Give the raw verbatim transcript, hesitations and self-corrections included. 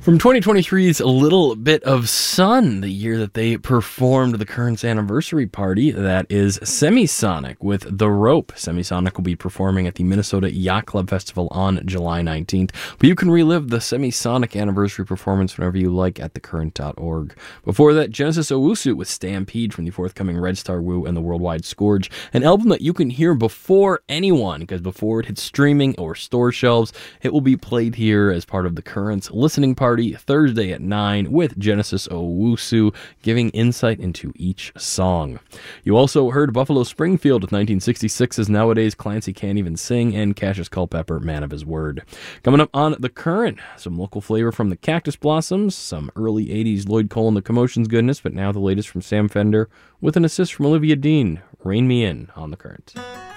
From twenty twenty-three's A Little Bit of Sun, the year that they performed the Currents anniversary party, that is Semisonic with The Rope. Semisonic will be performing at the Minnesota Yacht Club Festival on July nineteenth, but you can relive the Semisonic anniversary performance whenever you like at the current dot org. Before that, Genesis Owusu with Stampede from the forthcoming Red Star Woo and the Worldwide Scourge, an album that you can hear before anyone, because before it hits streaming or store shelves, it will be played here as part of the Currents listening party Thursday at nine with Genesis Owusu giving insight into each song. You also heard Buffalo Springfield with nineteen sixty-six's Nowadays Clancy Can't Even Sing and Cassius Culpepper, Man of His Word. Coming up on The Current, some local flavor from the Cactus Blossoms, some early eighties Lloyd Cole and the Commotions goodness, but now the latest from Sam Fender with an assist from Olivia Dean. Rein Me In on The Current.